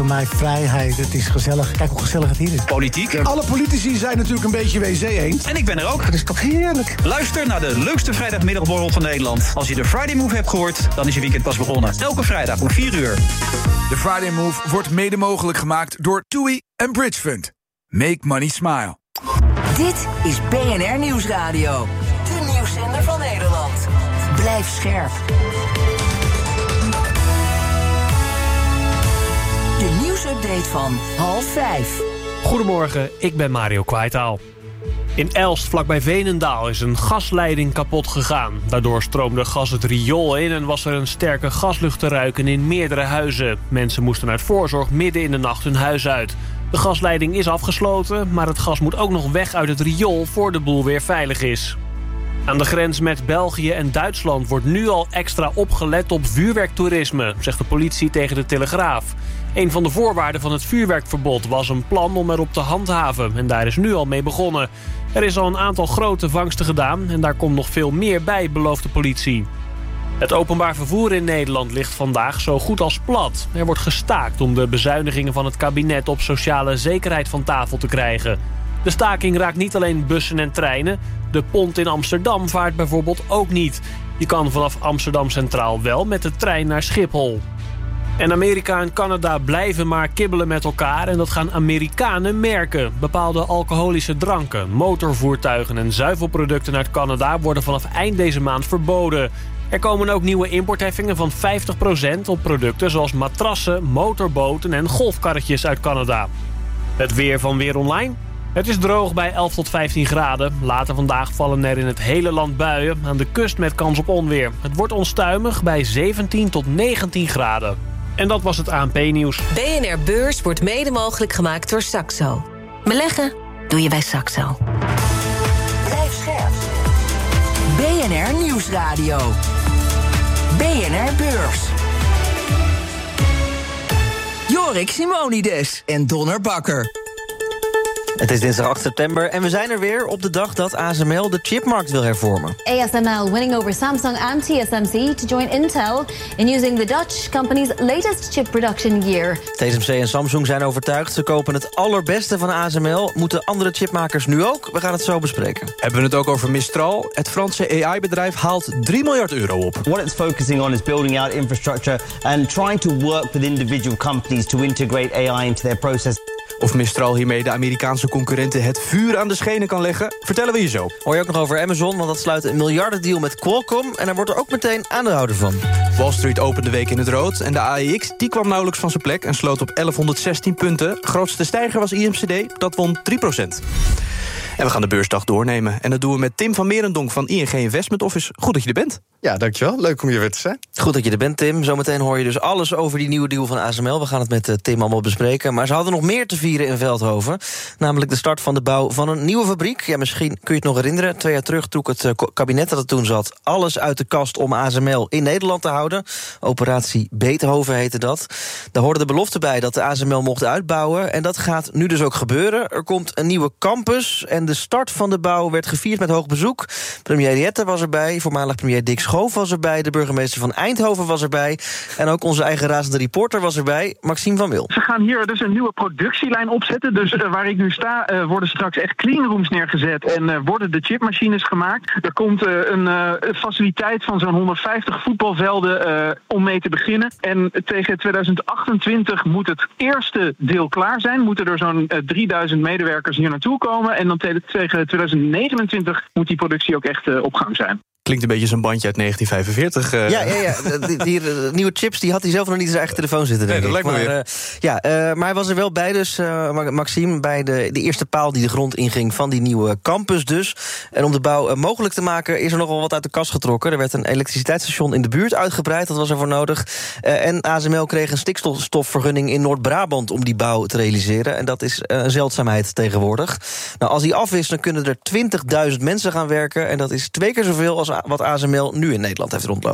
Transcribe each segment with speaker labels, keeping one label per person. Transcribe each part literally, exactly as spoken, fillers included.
Speaker 1: voor mij vrijheid. Het is gezellig. Kijk hoe gezellig het hier is.
Speaker 2: Politiek.
Speaker 3: Alle politici zijn natuurlijk een beetje W C eens.
Speaker 2: En ik ben er ook.
Speaker 1: Dat is toch heerlijk.
Speaker 2: Luister naar de leukste vrijdagmiddagborrel van Nederland. Als je de Friday Move hebt gehoord, dan is je weekend pas begonnen. Elke vrijdag om vier uur.
Speaker 4: De Friday Move wordt mede mogelijk gemaakt door TUI en Bridge Fund. Make money smile.
Speaker 5: Dit is B N R Nieuwsradio. De nieuwszender van Nederland. Blijf scherp. De nieuwsupdate van half vijf.
Speaker 6: Goedemorgen, ik ben Mario Kwaitaal. In Elst, vlakbij Veenendaal, is een gasleiding kapot gegaan. Daardoor stroomde gas het riool in en was er een sterke gaslucht te ruiken in meerdere huizen. Mensen moesten uit voorzorg midden in de nacht hun huis uit. De gasleiding is afgesloten, maar het gas moet ook nog weg uit het riool voor de boel weer veilig is. Aan de grens met België en Duitsland wordt nu al extra opgelet op vuurwerktoerisme, zegt de politie tegen de Telegraaf. Een van de voorwaarden van het vuurwerkverbod was een plan om erop te handhaven en daar is nu al mee begonnen. Er is al een aantal grote vangsten gedaan en daar komt nog veel meer bij, belooft de politie. Het openbaar vervoer in Nederland ligt vandaag zo goed als plat. Er wordt gestaakt om de bezuinigingen van het kabinet op sociale zekerheid van tafel te krijgen. De staking raakt niet alleen bussen en treinen. De pont in Amsterdam vaart bijvoorbeeld ook niet. Je kan vanaf Amsterdam Centraal wel met de trein naar Schiphol. En Amerika en Canada blijven maar kibbelen met elkaar en dat gaan Amerikanen merken. Bepaalde alcoholische dranken, motorvoertuigen en zuivelproducten uit Canada worden vanaf eind deze maand verboden. Er komen ook nieuwe importheffingen van vijftig procent op producten zoals matrassen, motorboten en golfkarretjes uit Canada. Het weer van Weer Online. Het is droog bij elf tot vijftien graden. Later vandaag vallen er in het hele land buien. Aan de kust met kans op onweer. Het wordt onstuimig bij zeventien tot negentien graden. En dat was het A N P-nieuws.
Speaker 7: B N R Beurs wordt mede mogelijk gemaakt door Saxo. Beleggen doe je bij Saxo.
Speaker 5: Blijf scherp. B N R Nieuwsradio. B N R Beurs. Jorik Simonides en Donner Bakker.
Speaker 8: Het is dinsdag acht september en we zijn er weer op de dag dat A S M L de chipmarkt wil hervormen.
Speaker 9: A S M L winning over Samsung and T S M C to join Intel in using the Dutch company's latest chip production year.
Speaker 8: T S M C en Samsung zijn overtuigd. Ze kopen het allerbeste van A S M L. Moeten andere chipmakers nu ook? We gaan het zo bespreken.
Speaker 10: Hebben we het ook over Mistral? Het Franse A I-bedrijf haalt drie miljard euro op.
Speaker 11: What it's focusing on is building out infrastructure and trying to work with individual companies to integrate A I into their process.
Speaker 10: Of Mistral hiermee de Amerikaanse concurrenten het vuur aan de schenen kan leggen, vertellen we je zo.
Speaker 8: Hoor je ook nog over Amazon, want dat sluit een miljardendeal met Qualcomm en daar wordt er ook meteen aandeelhouder van.
Speaker 10: Wall Street opende de week in het rood en de A E X die kwam nauwelijks van zijn plek en sloot op elfhonderdzestien punten. Grootste stijger was I M C D, dat won drie procent. En we gaan de beursdag doornemen. En dat doen we met Tim van Merendonk van I N G Investment Office. Goed dat je er bent.
Speaker 12: Ja, dankjewel. Leuk om hier weer te zijn.
Speaker 8: Goed dat je er bent, Tim. Zometeen hoor je dus alles over die nieuwe deal van A S M L. We gaan het met uh, Tim allemaal bespreken. Maar ze hadden nog meer te vieren in Veldhoven. Namelijk de start van de bouw van een nieuwe fabriek. Ja, misschien kun je het nog herinneren. Twee jaar terug trok het uh, kabinet dat er toen zat alles uit de kast om A S M L in Nederland te houden. Operatie Beethoven heette dat. Daar hoorde de belofte bij dat de A S M L mocht uitbouwen. En dat gaat nu dus ook gebeuren. Er komt een nieuwe campus en de start van de bouw werd gevierd met hoog bezoek. Premier Jette was erbij, voormalig premier Dick Schoof was erbij, de burgemeester van Eindhoven was erbij en ook onze eigen razende reporter was erbij, Maxime van Wil.
Speaker 13: Ze gaan hier dus een nieuwe productielijn opzetten. Dus uh, waar ik nu sta, uh, worden straks echt cleanrooms neergezet en uh, worden de chipmachines gemaakt. Er komt uh, een uh, faciliteit van zo'n honderdvijftig voetbalvelden uh, om mee te beginnen. En tegen tweeduizend achtentwintig moet het eerste deel klaar zijn. Moeten er zo'n uh, drieduizend medewerkers hier naartoe komen. En dan tegen tweeduizend negenentwintig moet die productie ook echt uh, op gang zijn.
Speaker 10: Klinkt een beetje zo'n bandje uit negentien vijfenveertig. Uh.
Speaker 8: Ja, ja, ja. Die, die, die nieuwe chips die had hij zelf nog niet in zijn eigen telefoon zitten.
Speaker 10: Nee, dat lijkt me
Speaker 8: maar,
Speaker 10: weer.
Speaker 8: Uh, ja, uh, maar hij was er wel bij dus, uh, Maxime, bij de, de eerste paal die de grond inging van die nieuwe campus dus. En om de bouw uh, mogelijk te maken is er nogal wat uit de kast getrokken. Er werd een elektriciteitsstation in de buurt uitgebreid, dat was er voor nodig. Uh, en A S M L kreeg een stikstofvergunning in Noord-Brabant om die bouw te realiseren. En dat is uh, een zeldzaamheid tegenwoordig. Nou, als die af is, dan kunnen er twintigduizend mensen gaan werken. En dat is twee keer zoveel als wat A S M L nu in Nederland heeft rondlopen.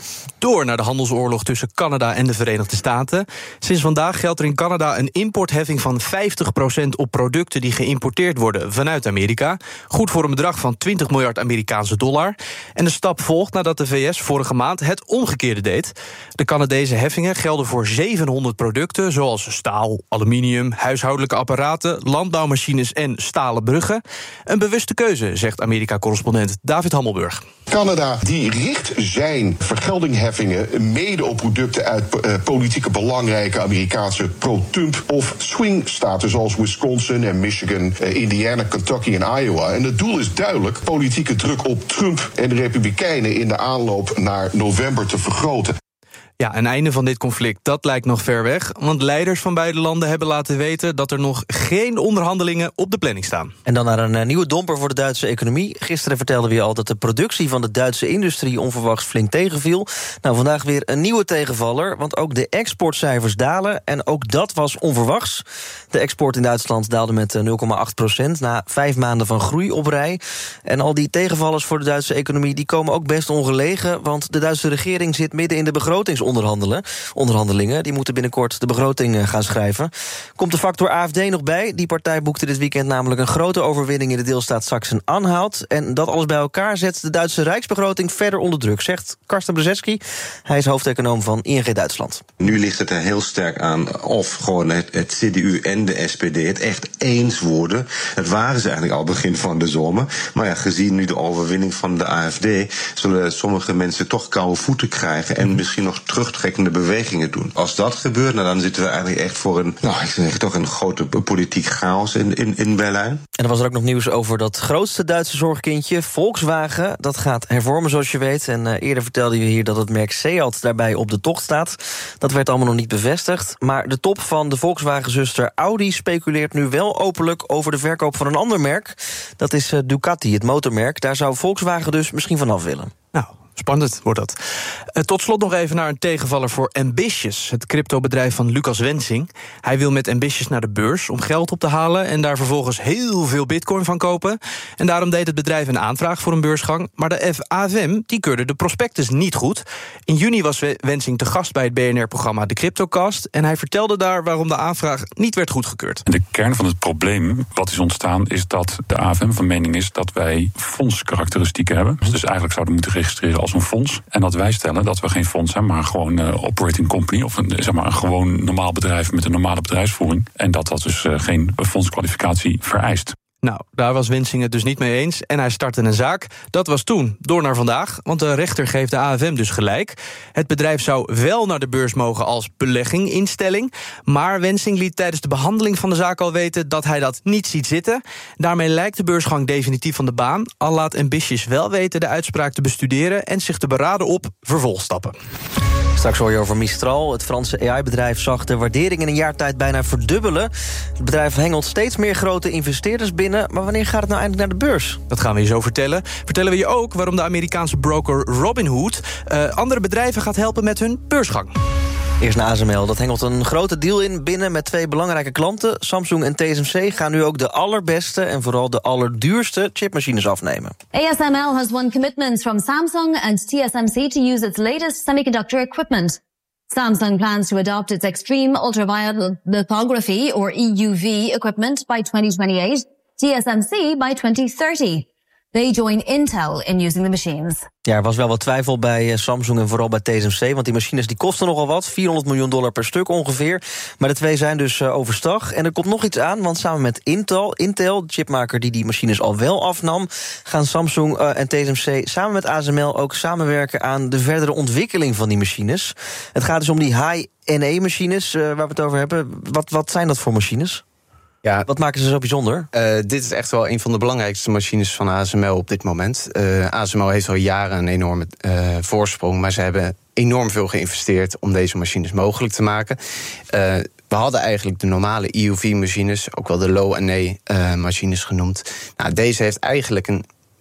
Speaker 10: Door naar de handelsoorlog tussen Canada en de Verenigde Staten. Sinds vandaag geldt er in Canada een importheffing van vijftig procent op producten die geïmporteerd worden vanuit Amerika. Goed voor een bedrag van twintig miljard Amerikaanse dollar. En de stap volgt nadat de V S vorige maand het omgekeerde deed. De Canadese heffingen gelden voor zevenhonderd producten, zoals staal, aluminium, huishoudelijke apparaten, landbouwmachines en stalen bruggen. Een bewuste keuze, zegt Amerika-correspondent David Hammelburg.
Speaker 14: Canada die richt zijn vergeldingheffingen mede op producten uit uh, politieke belangrijke Amerikaanse pro-Trump of swing-staten zoals Wisconsin en Michigan, uh, Indiana, Kentucky en Iowa. En het doel is duidelijk: politieke druk op Trump en de Republikeinen in de aanloop naar november te vergroten.
Speaker 10: Ja, een einde van dit conflict, dat lijkt nog ver weg. Want leiders van beide landen hebben laten weten dat er nog geen onderhandelingen op de planning staan.
Speaker 8: En dan naar een uh, nieuwe domper voor de Duitse economie. Gisteren vertelden we je al dat de productie van de Duitse industrie onverwachts flink tegenviel. Nou, vandaag weer een nieuwe tegenvaller, want ook de exportcijfers dalen. En ook dat was onverwachts. De export in Duitsland daalde met nul komma acht procent na vijf maanden van groei op rij. En al die tegenvallers voor de Duitse economie die komen ook best ongelegen, want de Duitse regering zit midden in de begrotings Onderhandelen. Onderhandelingen. Die moeten binnenkort de begroting gaan schrijven. Komt de factor A F D nog bij. Die partij boekte dit weekend namelijk een grote overwinning in de deelstaat Sachsen-Anhalt. En dat alles bij elkaar zet de Duitse rijksbegroting verder onder druk, zegt Karsten Brzezinski. Hij is hoofdeconoom van I N G Duitsland.
Speaker 15: Nu ligt het er heel sterk aan of gewoon het, het C D U en de S P D het echt eens worden. Het waren ze eigenlijk al begin van de zomer. Maar ja, gezien nu de overwinning van de A F D zullen sommige mensen toch koude voeten krijgen en misschien nog terugtrekkende bewegingen doen. Als dat gebeurt, nou, dan zitten we eigenlijk echt voor een, nou, ik zeg toch een grote politiek chaos in, in, in Berlijn.
Speaker 8: En er was er ook nog nieuws over dat grootste Duitse zorgkindje, Volkswagen. Dat gaat hervormen, zoals je weet. En uh, eerder vertelde je hier dat het merk Seat daarbij op de tocht staat. Dat werd allemaal nog niet bevestigd. Maar de top van de Volkswagen-zuster Audi speculeert nu wel openlijk over de verkoop van een ander merk. Dat is uh, Ducati, het motormerk. Daar zou Volkswagen dus misschien vanaf willen.
Speaker 10: Nou, spannend wordt dat. Uh, tot slot nog even naar een tegenvaller voor Ambitious, het cryptobedrijf van Lucas Wensing. Hij wil met Ambitious naar de beurs om geld op te halen en daar vervolgens heel veel bitcoin van kopen. En daarom deed het bedrijf een aanvraag voor een beursgang, maar de A F M die keurde de prospectus niet goed. In juni was Wensing te gast bij het B N R-programma De Cryptocast en hij vertelde daar waarom de aanvraag niet werd goedgekeurd.
Speaker 16: De kern van het probleem wat is ontstaan is dat de A F M van mening is dat wij fondskarakteristieken hebben. Dus eigenlijk zouden we moeten registreren als een fonds. En dat wij stellen dat we geen fonds zijn, maar gewoon een uh, operating company of een, zeg maar, een gewoon normaal bedrijf met een normale bedrijfsvoering. En dat dat dus uh, geen fondskwalificatie vereist.
Speaker 10: Nou, daar was Wensing het dus niet mee eens en hij startte een zaak. Dat was toen, door naar vandaag, want de rechter geeft de A F M dus gelijk. Het bedrijf zou wel naar de beurs mogen als belegginginstelling, maar Wensing liet tijdens de behandeling van de zaak al weten dat hij dat niet ziet zitten. Daarmee lijkt de beursgang definitief van de baan, al laat Ambitious wel weten de uitspraak te bestuderen en zich te beraden op vervolgstappen.
Speaker 8: Straks hoor je over Mistral. Het Franse A I-bedrijf zag de waardering in een jaar tijd bijna verdubbelen. Het bedrijf hengelt steeds meer grote investeerders binnen. Maar wanneer gaat het nou eindelijk naar de beurs?
Speaker 10: Dat gaan we je zo vertellen. Vertellen we je ook waarom de Amerikaanse broker Robinhood uh, andere bedrijven gaat helpen met hun beursgang.
Speaker 8: Eerst naar A S M L. Dat hengelt een grote deal in binnen met twee belangrijke klanten. Samsung en T S M C gaan nu ook de allerbeste en vooral de allerduurste chipmachines afnemen.
Speaker 9: A S M L has won commitments from Samsung and T S M C to use its latest semiconductor equipment. Samsung plans to adopt its extreme ultraviolet lithography, or E U V, equipment by twenty twenty-eight, T S M C by twenty thirty. They join Intel in using the machines.
Speaker 8: Ja, er was wel wat twijfel bij Samsung en vooral bij T S M C, want die machines die kosten nogal wat, vierhonderd miljoen dollar per stuk ongeveer. Maar de twee zijn dus uh, overstag. En er komt nog iets aan, want samen met Intel, Intel, de chipmaker die die machines al wel afnam, gaan Samsung uh, en T S M C samen met A S M L ook samenwerken aan de verdere ontwikkeling van die machines. Het gaat dus om die high-N A-machines uh, waar we het over hebben. Wat, wat zijn dat voor machines?
Speaker 17: Ja,
Speaker 8: wat maken ze zo bijzonder?
Speaker 17: Uh, dit is echt wel een van de belangrijkste machines van A S M L op dit moment. Uh, A S M L heeft al jaren een enorme uh, voorsprong, maar ze hebben enorm veel geïnvesteerd om deze machines mogelijk te maken. Uh, we hadden eigenlijk de normale E U V-machines, ook wel de low-N A-machines uh, genoemd. Nou, deze heeft eigenlijk een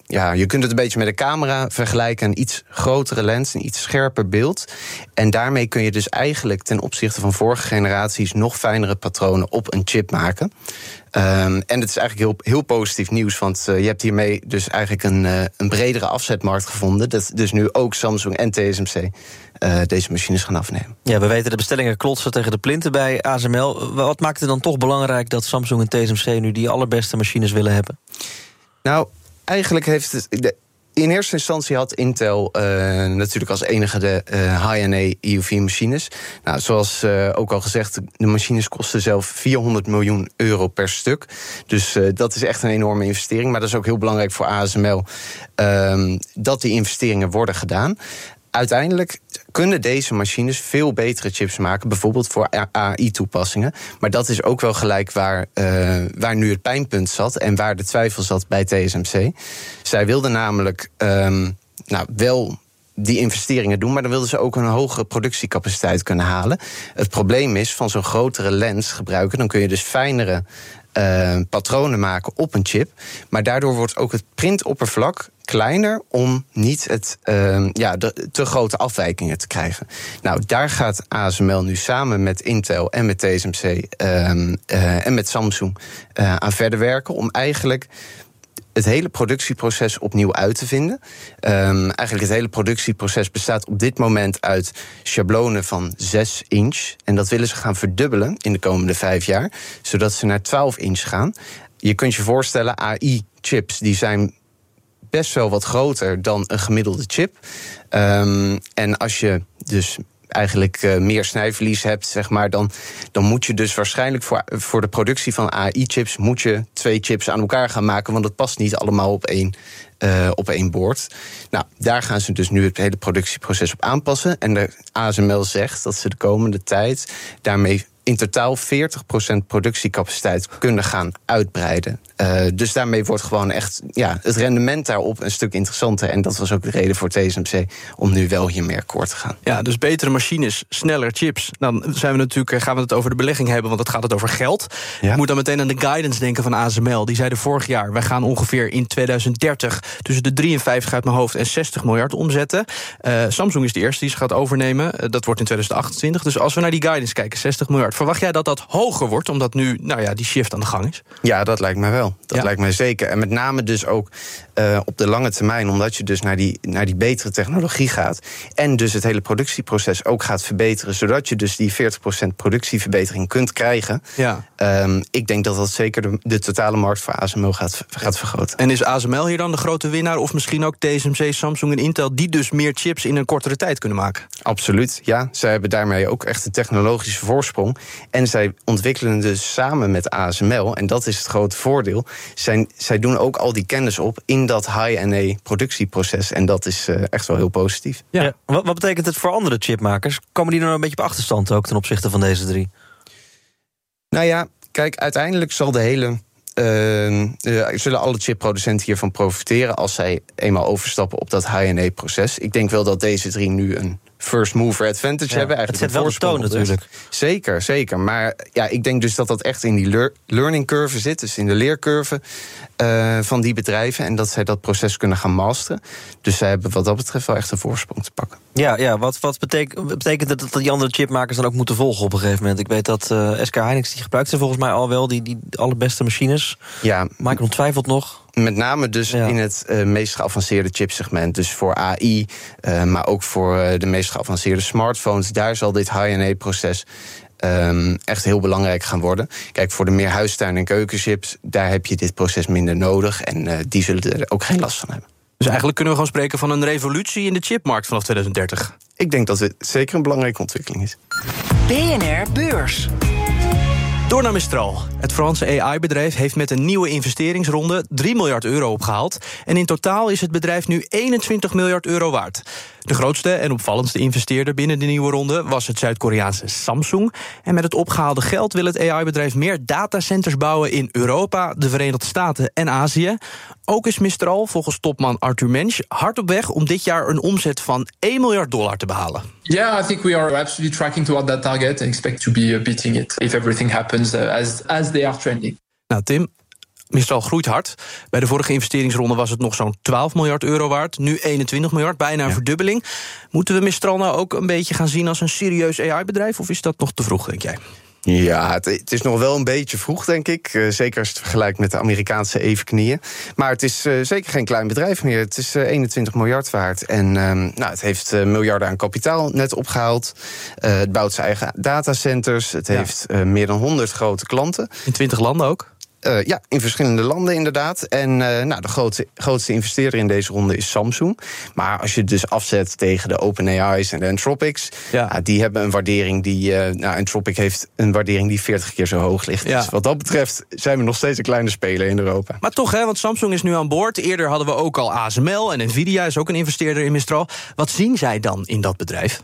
Speaker 17: ja, je kunt het een beetje met een camera vergelijken. Een iets grotere lens, een iets scherper beeld. En daarmee kun je dus eigenlijk ten opzichte van vorige generaties nog fijnere patronen op een chip maken. Um, en het is eigenlijk heel, heel positief nieuws, want uh, je hebt hiermee dus eigenlijk een, uh, een bredere afzetmarkt gevonden. Dat dus nu ook Samsung en T S M C uh, deze machines gaan afnemen.
Speaker 8: Ja, we weten de bestellingen klotsen tegen de plinten bij A S M L. Wat maakt het dan toch belangrijk dat Samsung en T S M C nu die allerbeste machines willen hebben?
Speaker 17: Nou, eigenlijk heeft het... De, in eerste instantie had Intel uh, natuurlijk als enige de uh, high-N A E U V-machines. Nou, zoals uh, ook al gezegd, de machines kosten zelf vierhonderd miljoen euro per stuk. Dus uh, dat is echt een enorme investering. Maar dat is ook heel belangrijk voor A S M L uh, dat die investeringen worden gedaan. Uiteindelijk kunnen deze machines veel betere chips maken, bijvoorbeeld voor A I-toepassingen. Maar dat is ook wel gelijk waar, uh, waar nu het pijnpunt zat en waar de twijfel zat bij T S M C. Zij wilden namelijk um, nou, wel die investeringen doen, maar dan wilden ze ook een hogere productiecapaciteit kunnen halen. Het probleem is, van zo'n grotere lens gebruiken, dan kun je dus fijnere uh, patronen maken op een chip. Maar daardoor wordt ook het printoppervlak kleiner om niet het, uh, ja, de te grote afwijkingen te krijgen. Nou, daar gaat A S M L nu samen met Intel en met T S M C uh, uh, en met Samsung uh, aan verder werken om eigenlijk het hele productieproces opnieuw uit te vinden. Um, eigenlijk het hele productieproces bestaat op dit moment uit schablonen van zes inch. En dat willen ze gaan verdubbelen in de komende vijf jaar, zodat ze naar twaalf inch gaan. Je kunt je voorstellen, A I-chips die zijn best wel wat groter dan een gemiddelde chip. Um, en als je dus eigenlijk uh, meer snijverlies hebt, zeg maar, dan, dan moet je dus waarschijnlijk voor, voor de productie van A I-chips moet je twee chips aan elkaar gaan maken, want dat past niet allemaal op één, uh, op één boord. Nou, daar gaan ze dus nu het hele productieproces op aanpassen. En de A S M L zegt dat ze de komende tijd daarmee in totaal veertig procent productiecapaciteit kunnen gaan uitbreiden. Uh, dus daarmee wordt gewoon echt ja, het rendement daarop een stuk interessanter. En dat was ook de reden voor T S M C om nu wel hiermee akkoord te gaan.
Speaker 10: Ja, dus betere machines, sneller chips. Dan zijn we natuurlijk, gaan we het over de belegging hebben, want het gaat het over geld. Ja. Ik moet dan meteen aan de guidance denken van A S M L. Die zeiden vorig jaar, wij gaan ongeveer in tweeduizend dertig tussen de drieënvijftig uit mijn hoofd en zestig miljard omzetten. Uh, Samsung is de eerste die ze gaat overnemen. Uh, dat wordt in tweeduizend achtentwintig. Dus als we naar die guidance kijken, zestig miljard. Verwacht jij dat dat hoger wordt, omdat nu nou ja, die shift aan de gang is?
Speaker 17: Ja, dat lijkt mij wel. Dat ja. lijkt mij zeker. En met name dus ook uh, op de lange termijn, omdat je dus naar die, naar die betere technologie gaat en dus het hele productieproces ook gaat verbeteren, zodat je dus die veertig procent productieverbetering kunt krijgen. Ja. Um, ik denk dat dat zeker de, de totale markt voor A S M L gaat, gaat vergroten.
Speaker 10: En is A S M L hier dan de grote winnaar, of misschien ook T S M C, Samsung en Intel, die dus meer chips in een kortere tijd kunnen maken?
Speaker 17: Absoluut, ja. Zij hebben daarmee ook echt een technologische voorsprong. En zij ontwikkelen dus samen met A S M L, en dat is het grote voordeel, zij, zij doen ook al die kennis op in dat high-N A productieproces. En dat is uh, echt wel heel positief.
Speaker 8: Ja. Ja, wat, wat betekent het voor andere chipmakers? Komen die nou een beetje op achterstand ook ten opzichte van deze drie?
Speaker 17: Nou ja, kijk, uiteindelijk zal de hele Uh, uh, zullen alle chipproducenten hiervan profiteren als zij eenmaal overstappen op dat high-N A-proces. Ik denk wel dat deze drie nu een first mover advantage ja, hebben.
Speaker 8: Het zet wel de toon natuurlijk.
Speaker 17: Zeker, zeker. Maar ja, ik denk dus dat dat echt in die lear- learning curve zit, dus in de leercurve uh, van die bedrijven, en dat zij dat proces kunnen gaan masteren. Dus zij hebben wat dat betreft wel echt een voorsprong te pakken.
Speaker 8: Ja, ja wat, wat betekent, betekent het dat die andere chipmakers dan ook moeten volgen op een gegeven moment? Ik weet dat uh, S K Hynix, die gebruikt ze volgens mij al wel, die, die allerbeste machines.
Speaker 17: Ja,
Speaker 8: Micron twijfelt nog.
Speaker 17: Met name dus ja. in het uh, meest geavanceerde chipsegment. Dus voor A I, uh, maar ook voor uh, de meest geavanceerde smartphones. Daar zal dit high-N A-proces um, echt heel belangrijk gaan worden. Kijk, voor de meer huistuin- en keukenchips, daar heb je dit proces minder nodig. En uh, die zullen er ook geen last van hebben.
Speaker 10: Dus eigenlijk kunnen we gewoon spreken van een revolutie in de chipmarkt vanaf tweeduizend dertig.
Speaker 17: Ik denk dat het zeker een belangrijke ontwikkeling is.
Speaker 5: B N R Beurs.
Speaker 10: Door naar Mistral. Het Franse A I-bedrijf heeft met een nieuwe investeringsronde drie miljard euro opgehaald. En in totaal is het bedrijf nu eenentwintig miljard euro waard. De grootste en opvallendste investeerder binnen de nieuwe ronde was het Zuid-Koreaanse Samsung. En met het opgehaalde geld wil het A I-bedrijf meer datacenters bouwen in Europa, de Verenigde Staten en Azië. Ook is Mistral, volgens topman Arthur Mensch, hard op weg om dit jaar een omzet van één miljard dollar te behalen.
Speaker 18: Yeah, I think we are absolutely tracking toward that target and expect to be beating it if everything happens as, as they are trending.
Speaker 10: Nou, Tim, Mistral groeit hard. Bij de vorige investeringsronde was het nog zo'n twaalf miljard euro waard. Nu eenentwintig miljard, bijna een ja. verdubbeling. Moeten we Mistral nou ook een beetje gaan zien als een serieus A I-bedrijf? Of is dat nog te vroeg, denk jij?
Speaker 17: Ja, het, het is nog wel een beetje vroeg, denk ik. Uh, zeker als je het vergelijkt met de Amerikaanse evenknieën. Maar het is uh, zeker geen klein bedrijf meer. Het is uh, eenentwintig miljard waard. En uh, nou, het heeft uh, miljarden aan kapitaal net opgehaald. Uh, het bouwt zijn eigen datacenters. Het ja. heeft uh, meer dan honderd grote klanten.
Speaker 10: In twintig landen ook?
Speaker 17: Uh, ja, in verschillende landen inderdaad. En uh, nou, de grootste, grootste investeerder in deze ronde is Samsung. Maar als je het dus afzet tegen de OpenAI's en de Anthropics... Ja. Uh, die hebben een waardering die... Uh, nou, Anthropic heeft een waardering die veertig keer zo hoog ligt. Ja. Dus wat dat betreft zijn we nog steeds een kleine speler in Europa.
Speaker 10: Maar toch, hè, want Samsung is nu aan boord. Eerder hadden we ook al A S M L en Nvidia is ook een investeerder in Mistral. Wat zien zij dan in dat bedrijf?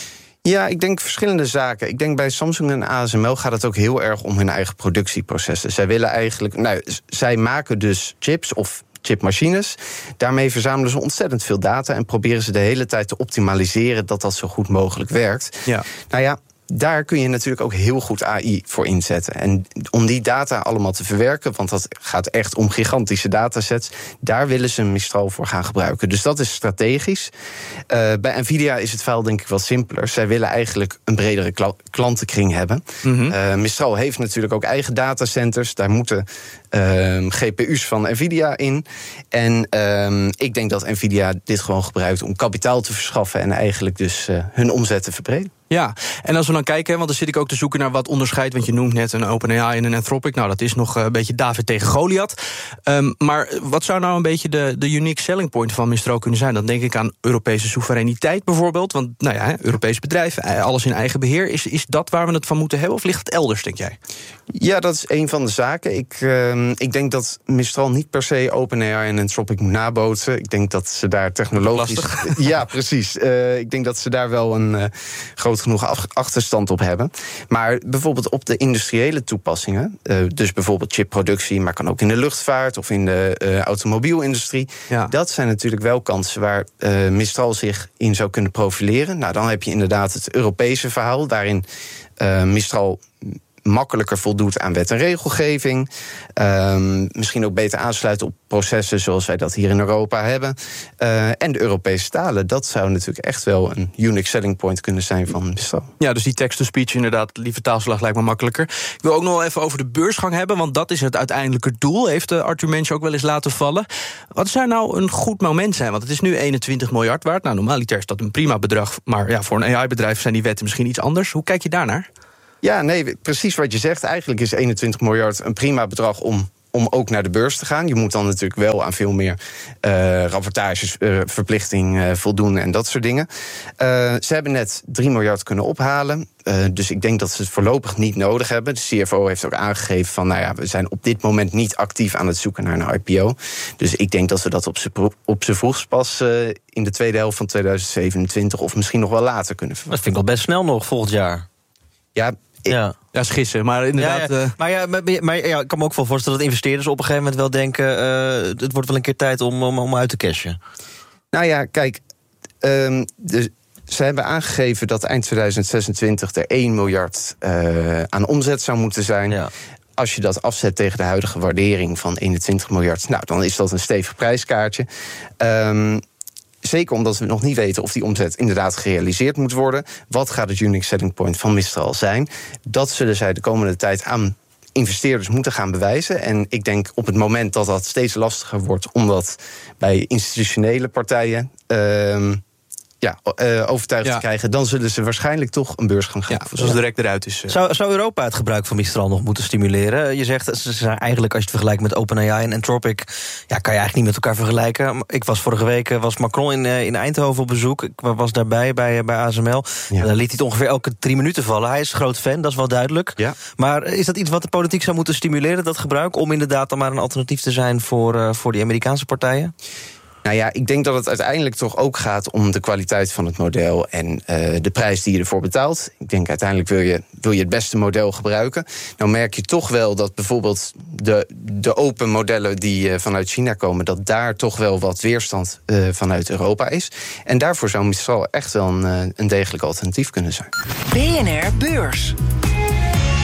Speaker 17: Ja, ik denk verschillende zaken. Ik denk bij Samsung en A S M L gaat het ook heel erg om hun eigen productieprocessen. Zij willen eigenlijk, nou, zij maken dus chips of chipmachines. Daarmee verzamelen ze ontzettend veel data en proberen ze de hele tijd te optimaliseren dat dat zo goed mogelijk werkt. Ja. Nou ja, daar kun je natuurlijk ook heel goed A I voor inzetten. En om die data allemaal te verwerken, want dat gaat echt om gigantische datasets, daar willen ze Mistral voor gaan gebruiken. Dus dat is strategisch. Uh, bij Nvidia is het verhaal denk ik wat simpeler. Zij willen eigenlijk een bredere kla- klantenkring hebben. Mm-hmm. Uh, Mistral heeft natuurlijk ook eigen datacenters. Daar moeten uh, G P U's van Nvidia in. En uh, ik denk dat Nvidia dit gewoon gebruikt om kapitaal te verschaffen en eigenlijk dus uh, hun omzet te verbreden.
Speaker 10: Ja, en als we dan kijken, want dan zit ik ook te zoeken naar wat onderscheid, want je noemt net een OpenAI en een Anthropic. Nou, dat is nog een beetje David tegen Goliath. Um, maar wat zou nou een beetje de, de unique selling point van Mistral kunnen zijn? Dan denk ik aan Europese soevereiniteit bijvoorbeeld. Want, nou ja, Europees bedrijf, alles in eigen beheer. Is, is dat waar we het van moeten hebben of ligt het elders, denk jij?
Speaker 17: Ja, dat is een van de zaken. Ik, uh, ik denk dat Mistral niet per se OpenAI en Anthropic moet nabootsen. Ik denk dat ze daar technologisch...
Speaker 10: Lastig.
Speaker 17: Ja, precies. Uh, ik denk dat ze daar wel een uh, groot genoeg achterstand op hebben. Maar bijvoorbeeld op de industriële toepassingen, uh, dus bijvoorbeeld chipproductie, maar kan ook in de luchtvaart of in de uh, automobielindustrie. Ja. Dat zijn natuurlijk wel kansen waar uh, Mistral zich in zou kunnen profileren. Nou, dan heb je inderdaad het Europese verhaal, waarin uh, Mistral makkelijker voldoet aan wet en regelgeving. Um, misschien ook beter aansluiten op processen zoals wij dat hier in Europa hebben. Uh, en de Europese talen, dat zou natuurlijk echt wel een unique selling point kunnen zijn van Mistral.
Speaker 10: Ja, dus die text-to-speech inderdaad, die vertaalslag lijkt me makkelijker. Ik wil ook nog wel even over de beursgang hebben, want dat is het uiteindelijke doel, heeft Arthur Mensch ook wel eens laten vallen. Wat zou nou een goed moment zijn? Want het is nu eenentwintig miljard waard. Nou, normaliter is dat een prima bedrag, maar ja, voor een A I-bedrijf zijn die wetten misschien iets anders. Hoe kijk je daarnaar?
Speaker 17: Ja, nee, precies wat je zegt. Eigenlijk is eenentwintig miljard een prima bedrag om, om ook naar de beurs te gaan. Je moet dan natuurlijk wel aan veel meer uh, rapportages, uh, verplichting uh, voldoen en dat soort dingen. Uh, ze hebben net drie miljard kunnen ophalen. Uh, dus ik denk dat ze het voorlopig niet nodig hebben. De C F O heeft ook aangegeven van, nou ja, we zijn op dit moment niet actief aan het zoeken naar een I P O. Dus ik denk dat we dat op z'n op z'n vroegst pas uh, in de tweede helft van tweeduizend zevenentwintig of misschien nog wel later kunnen verwachten.
Speaker 8: Dat vind ik al best snel nog, volgend jaar.
Speaker 17: Ja, Ik,
Speaker 8: ja.
Speaker 10: ja, schissen, maar inderdaad...
Speaker 8: Ja, ja.
Speaker 10: Uh...
Speaker 8: Maar, ja, maar, maar ja, ik kan me ook wel voorstellen dat investeerders op een gegeven moment wel denken, Uh, het wordt wel een keer tijd om, om, om uit te cashen.
Speaker 17: Nou ja, kijk, um, de, ze hebben aangegeven dat eind tweeduizend zesentwintig er één miljard uh, aan omzet zou moeten zijn. Ja. Als je dat afzet tegen de huidige waardering van eenentwintig miljard... nou, dan is dat een stevig prijskaartje. Um, Zeker omdat we nog niet weten of die omzet inderdaad gerealiseerd moet worden. Wat gaat het unique selling point van Mistral zijn? Dat zullen zij de komende tijd aan investeerders moeten gaan bewijzen. En ik denk op het moment dat dat steeds lastiger wordt, omdat bij institutionele partijen Uh, Ja, uh, overtuigd ja. te krijgen, dan zullen ze waarschijnlijk toch een beursgang gaan.
Speaker 10: Ja, zoals direct eruit is. Uh.
Speaker 8: Zou, zou Europa het gebruik van Mistral nog moeten stimuleren? Je zegt, ze zijn eigenlijk, als je het vergelijkt met OpenAI en Anthropic, ja, kan je eigenlijk niet met elkaar vergelijken. Ik was vorige week was Macron in, in Eindhoven op bezoek. Ik was daarbij bij, bij A S M L. Ja. Daar liet hij het ongeveer elke drie minuten vallen. Hij is een groot fan, dat is wel duidelijk. Ja. Maar is dat iets wat de politiek zou moeten stimuleren, dat gebruik, om inderdaad dan maar een alternatief te zijn voor, uh, voor die Amerikaanse partijen?
Speaker 17: Nou ja, ik denk dat het uiteindelijk toch ook gaat om de kwaliteit van het model en uh, de prijs die je ervoor betaalt. Ik denk uiteindelijk wil je, wil je het beste model gebruiken. Nou merk je toch wel dat bijvoorbeeld de, de open modellen die uh, vanuit China komen, dat daar toch wel wat weerstand uh, vanuit Europa is. En daarvoor zou Mistral echt wel een, uh, een degelijk alternatief kunnen zijn.
Speaker 5: B N R Beurs.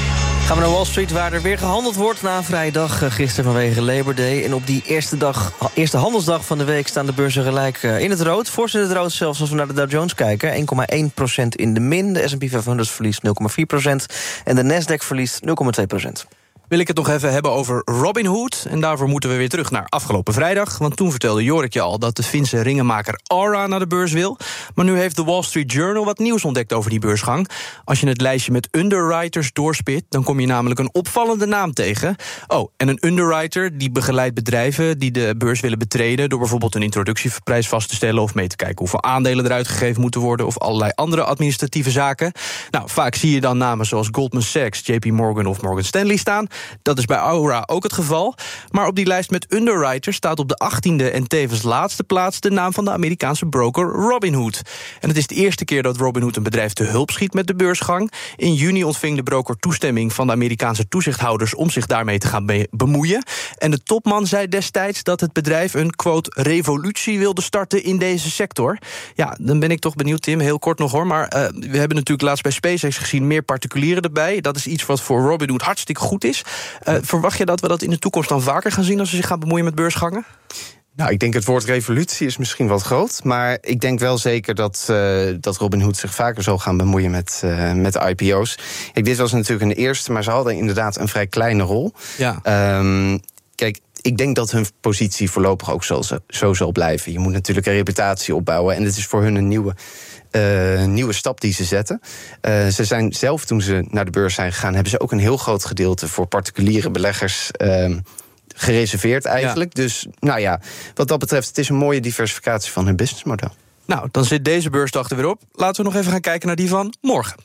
Speaker 8: Gaan we naar Wall Street, waar er weer gehandeld wordt na een vrije dag gisteren vanwege Labor Day. En op die eerste, dag, eerste handelsdag van de week staan de beurzen gelijk in het rood. Fors in het rood zelfs als we naar de Dow Jones kijken. één komma één procent in de min. De S en P vijfhonderd verliest nul komma vier procent. En de Nasdaq verliest nul komma twee procent.
Speaker 10: Wil ik het nog even hebben over Robinhood. En daarvoor moeten we weer terug naar afgelopen vrijdag. Want toen vertelde Jorik je al dat de Finse ringenmaker Aura naar de beurs wil. Maar nu heeft de Wall Street Journal wat nieuws ontdekt over die beursgang. Als je het lijstje met underwriters doorspit, dan kom je namelijk een opvallende naam tegen. Oh, en een underwriter die begeleidt bedrijven die de beurs willen betreden, door bijvoorbeeld een introductieprijs vast te stellen of mee te kijken hoeveel aandelen eruit gegeven moeten worden of allerlei andere administratieve zaken. Nou, vaak zie je dan namen zoals Goldman Sachs, J P Morgan of Morgan Stanley staan. Dat is bij Aura ook het geval. Maar op die lijst met underwriters staat op de achttiende en tevens laatste plaats de naam van de Amerikaanse broker Robinhood. En het is de eerste keer dat Robinhood een bedrijf te hulp schiet met de beursgang. In juni ontving de broker toestemming van de Amerikaanse toezichthouders om zich daarmee te gaan be- bemoeien. En de topman zei destijds dat het bedrijf een, quote, revolutie wilde starten in deze sector. Ja, dan ben ik toch benieuwd, Tim, heel kort nog hoor. Maar uh, we hebben natuurlijk laatst bij SpaceX gezien meer particulieren erbij. Dat is iets wat voor Robinhood hartstikke goed is. Uh, verwacht je dat we dat in de toekomst dan vaker gaan zien als ze zich gaan bemoeien met beursgangen?
Speaker 17: Nou, ik denk het woord revolutie is misschien wat groot. Maar ik denk wel zeker dat, uh, dat Robinhood zich vaker zal gaan bemoeien met, uh, met I P O's. Kijk, dit was natuurlijk een eerste, maar ze hadden inderdaad een vrij kleine rol. Ja. Um, kijk, ik denk dat hun positie voorlopig ook zo, zo zal blijven. Je moet natuurlijk een reputatie opbouwen. En het is voor hun een nieuwe, uh, nieuwe stap die ze zetten. Uh, ze zijn zelf, toen ze naar de beurs zijn gegaan, hebben ze ook een heel groot gedeelte voor particuliere beleggers Uh, gereserveerd eigenlijk. Ja. Dus nou ja, wat dat betreft, het is een mooie diversificatie van hun businessmodel.
Speaker 10: Nou, dan zit deze beursdag er weer op. Laten we nog even gaan kijken naar die van morgen.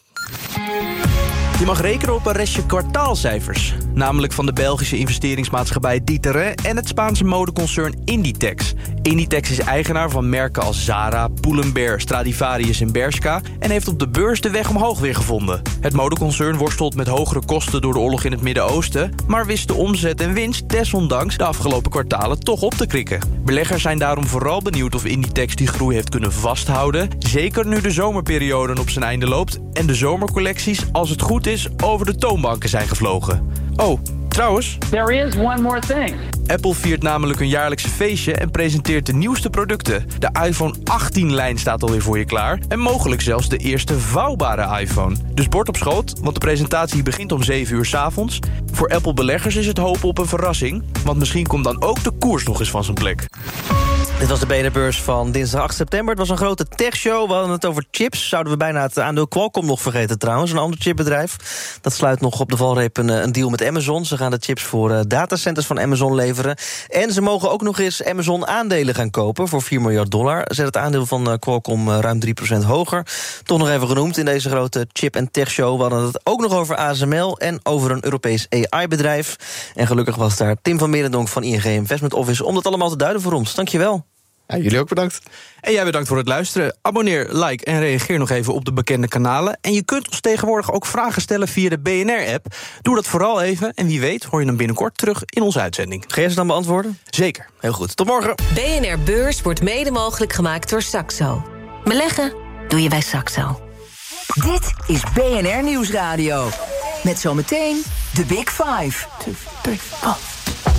Speaker 10: Je mag rekenen op een restje kwartaalcijfers. Namelijk van de Belgische investeringsmaatschappij D'Ieteren en het Spaanse modeconcern Inditex. Inditex is eigenaar van merken als Zara, Pull&Bear, Stradivarius en Bershka en heeft op de beurs de weg omhoog weer gevonden. Het modeconcern worstelt met hogere kosten door de oorlog in het Midden-Oosten, maar wist de omzet en winst desondanks de afgelopen kwartalen toch op te krikken. Beleggers zijn daarom vooral benieuwd of Inditex die groei heeft kunnen vasthouden, zeker nu de zomerperiode op zijn einde loopt en de zomercollecties, als het goed is, over de toonbanken zijn gevlogen. Oh, trouwens,
Speaker 19: there is one more thing.
Speaker 10: Apple viert namelijk een jaarlijkse feestje en presenteert de nieuwste producten. De iPhone achttien-lijn staat alweer voor je klaar en mogelijk zelfs de eerste vouwbare iPhone. Dus bord op schoot, want de presentatie begint om zeven uur 's avonds. Voor Apple-beleggers is het hopen op een verrassing, want misschien komt dan ook de koers nog eens van zijn plek.
Speaker 8: Dit was de B N R-beurs van dinsdag acht september. Het was een grote techshow. We hadden het over chips. Zouden we bijna het aandeel Qualcomm nog vergeten trouwens. Een ander chipbedrijf. Dat sluit nog op de valreep een, een deal met Amazon. Ze gaan de chips voor uh, datacenters van Amazon leveren. En ze mogen ook nog eens Amazon-aandelen gaan kopen voor vier miljard dollar. Zet het aandeel van uh, Qualcomm uh, ruim drie procent hoger. Toch nog even genoemd in deze grote chip- en techshow. We hadden het ook nog over A S M L en over een Europees A I-bedrijf. En gelukkig was daar Tim van Meerendonk van I N G Investment Office om dat allemaal te duiden voor ons. Dankjewel.
Speaker 17: Ja, jullie ook bedankt.
Speaker 10: En jij bedankt voor het luisteren. Abonneer, like en reageer nog even op de bekende kanalen. En je kunt ons tegenwoordig ook vragen stellen via de B N R-app. Doe dat vooral even en wie weet hoor je hem binnenkort terug in onze uitzending.
Speaker 8: Ga je ze dan beantwoorden?
Speaker 10: Zeker.
Speaker 8: Heel goed. Tot morgen.
Speaker 7: B N R Beurs wordt mede mogelijk gemaakt door Saxo. Beleggen doe je bij Saxo.
Speaker 5: Dit is B N R Nieuwsradio. Met zometeen de Big Five. Two, three, four.